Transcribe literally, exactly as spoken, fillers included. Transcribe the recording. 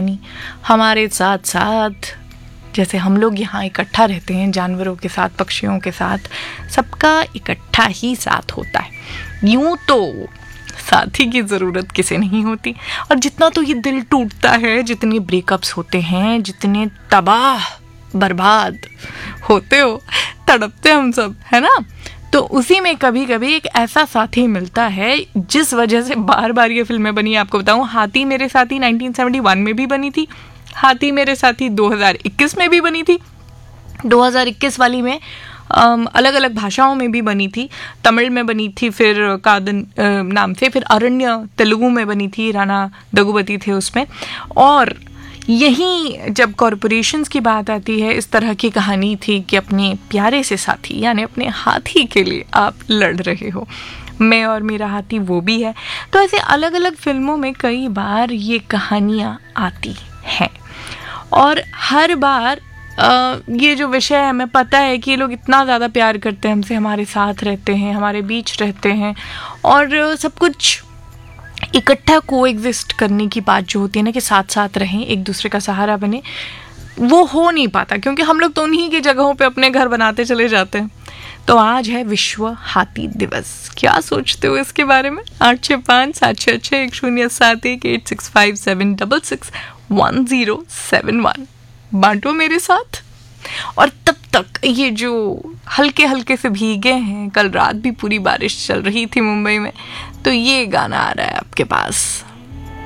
कहानी हमारे साथ साथ, जैसे हम लोग यहाँ इकट्ठा रहते हैं जानवरों के साथ, पक्षियों के साथ, सबका इकट्ठा ही साथ होता है। यूं तो साथी की ज़रूरत किसे नहीं होती, और जितना तो ये दिल टूटता है, जितने ब्रेकअप्स होते हैं, जितने तबाह बर्बाद होते हो, तड़पते हम सब, है ना, तो उसी में कभी कभी एक ऐसा साथी मिलता है जिस वजह से बार बार ये फिल्में बनी। आपको बताऊं, हाथी मेरे साथी नाइनटीन सेवेंटी वन में भी बनी थी, हाथी मेरे साथी दो हज़ार इक्कीस में भी बनी थी, दो हज़ार इक्कीस वाली में अलग अलग भाषाओं में भी बनी थी, तमिल में बनी थी, फिर कादन नाम से, फिर अरण्य तेलुगु में बनी थी, राणा दगुपति थे उसमें। और यही जब कॉरपोरेशंस की बात आती है, इस तरह की कहानी थी कि अपने प्यारे से साथी यानी अपने हाथी के लिए आप लड़ रहे हो, मैं और मेरा हाथी वो भी है। तो ऐसे अलग अलग फिल्मों में कई बार ये कहानियाँ आती हैं, और हर बार Uh, ये जो विषय है, हमें पता है कि ये लोग इतना ज़्यादा प्यार करते हैं हमसे, हमारे साथ रहते हैं, हमारे बीच रहते हैं, और सब कुछ इकट्ठा कोएग्जिस्ट करने की बात जो होती है ना, कि साथ साथ रहें, एक दूसरे का सहारा बने, वो हो नहीं पाता, क्योंकि हम लोग तो उन्हीं की जगहों पे अपने घर बनाते चले जाते हैं। तो आज है विश्व हाथी दिवस। क्या सोचते हो इसके बारे में? आठ छः पाँच सात छः छः एक शून्य सात एक eight six five seven double six one zero seven one बांटो मेरे साथ। और तब तक ये जो हल्के हल्के से भीगे हैं, कल रात भी पूरी बारिश चल रही थी मुंबई में, तो ये गाना आ रहा है आपके पास।